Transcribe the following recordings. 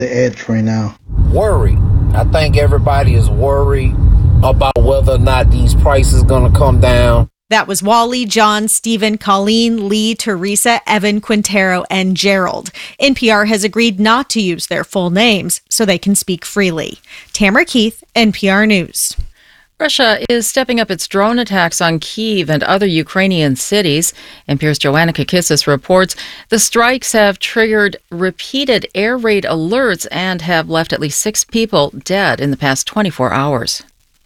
the edge right now. Worried. I think everybody is worried about whether or not these prices going to come down. That was Wally, John, Stephen, Colleen, Lee, Teresa, Evan, Quintero, and Gerald. NPR has agreed not to use their full names so they can speak freely. Tamara Keith, NPR News. Russia is stepping up its drone attacks on Kyiv and other Ukrainian cities. NPR's Joanna Kakissis reports the strikes have triggered repeated air raid alerts and have left at least 6 people dead in the past 24 hours.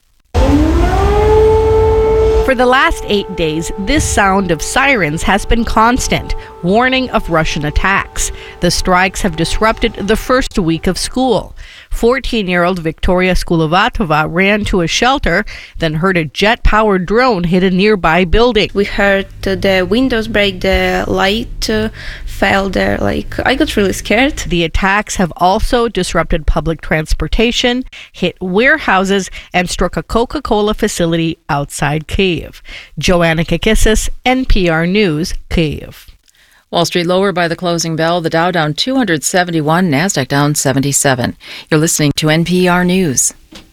For the last 8 days, this sound of sirens has been constant, warning of Russian attacks. The strikes have disrupted the first week of school. 14-year-old Victoria Skulovatova ran to a shelter, then heard a jet-powered drone hit a nearby building. We heard the windows break, the light fell there. I got really scared. The attacks have also disrupted public transportation, hit warehouses, and struck a Coca-Cola facility outside Kyiv. Joanna Kakissis, NPR News, Kyiv. Wall Street lower by the closing bell, the Dow down 271, NASDAQ down 77. You're listening to NPR News.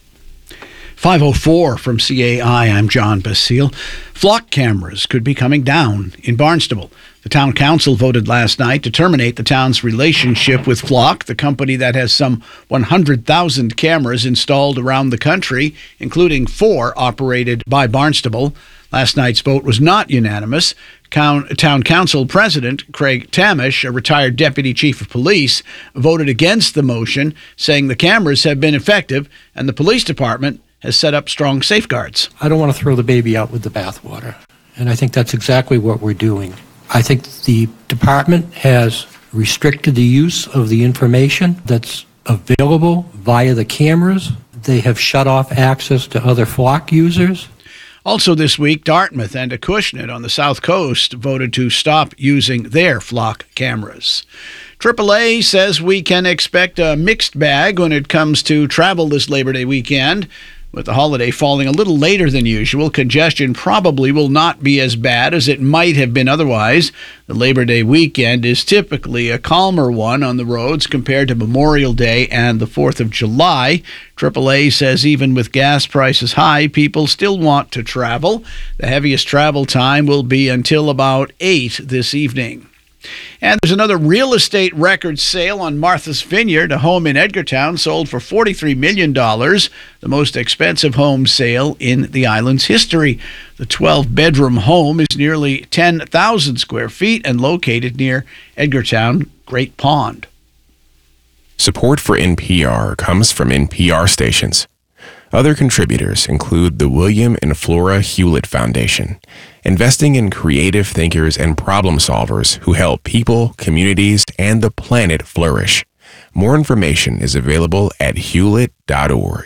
5:04 from CAI, I'm John Basile. Flock cameras could be coming down in Barnstable. The town council voted last night to terminate the town's relationship with Flock, the company that has some 100,000 cameras installed around the country, including 4 operated by Barnstable. Last night's vote was not unanimous. Town Council President Craig Tamish, a retired deputy chief of police, voted against the motion, saying the cameras have been effective and the police department has set up strong safeguards. I don't want to throw the baby out with the bathwater, and I think that's exactly what we're doing. I think the department has restricted the use of the information that's available via the cameras. They have shut off access to other Flock users. Also this week, Dartmouth and Acushnet on the south coast voted to stop using their Flock cameras. AAA says we can expect a mixed bag when it comes to travel this Labor Day weekend. With the holiday falling a little later than usual, congestion probably will not be as bad as it might have been otherwise. The Labor Day weekend is typically a calmer one on the roads compared to Memorial Day and the 4th of July. AAA says even with gas prices high, people still want to travel. The heaviest travel time will be until about 8 this evening. And there's another real estate record sale on Martha's Vineyard. A home in Edgartown sold for $43 million, the most expensive home sale in the island's history. The 12-bedroom home is nearly 10,000 square feet and located near Edgartown Great Pond. Support for NPR comes from NPR stations. Other contributors include the William and Flora Hewlett Foundation, investing in creative thinkers and problem solvers who help people, communities, and the planet flourish. More information is available at hewlett.org.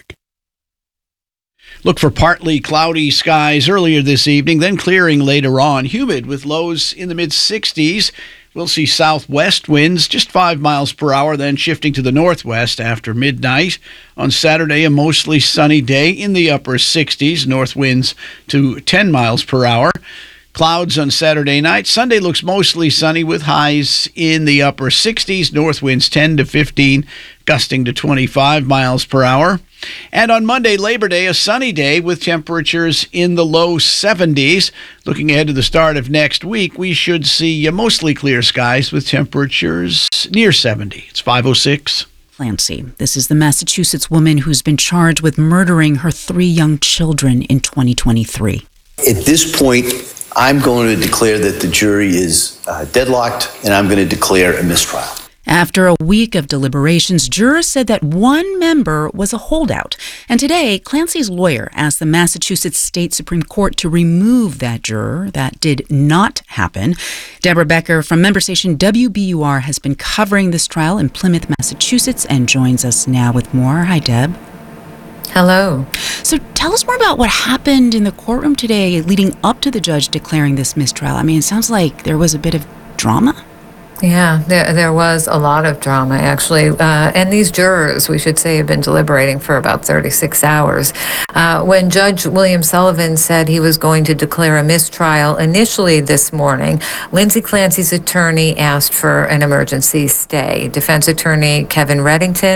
Look for partly cloudy skies earlier this evening, then clearing later on. Humid with lows in the mid-60s. We'll see southwest winds just 5 miles per hour, then shifting to the northwest after midnight. On Saturday, a mostly sunny day in the upper 60s, north winds to 10 miles per hour. Clouds on Saturday night. Sunday looks mostly sunny with highs in the upper 60s, north winds 10 to 15, gusting to 25 miles per hour. And on Monday, Labor Day, a sunny day with temperatures in the low 70s. Looking ahead to the start of next week, we should see mostly clear skies with temperatures near 70. It's 5:06. Clancy. This is the Massachusetts woman who's been charged with murdering her 3 young children in 2023. At this point, I'm going to declare that the jury is deadlocked, and I'm going to declare a mistrial. After a week of deliberations, jurors said that one member was a holdout. And today, Clancy's lawyer asked the Massachusetts State Supreme Court to remove that juror. That did not happen. Deborah Becker from member station WBUR has been covering this trial in Plymouth, Massachusetts, and joins us now with more. Hi, Deb. Hello. So tell us more about what happened in the courtroom today leading up to the judge declaring this mistrial. I mean, it sounds like there was a bit of drama. Yeah, there was a lot of drama, actually. And these jurors, we should say, have been deliberating for about 36 hours. When Judge William Sullivan said he was going to declare a mistrial initially this morning, Lindsay Clancy's attorney asked for an emergency stay. Defense attorney Kevin Reddington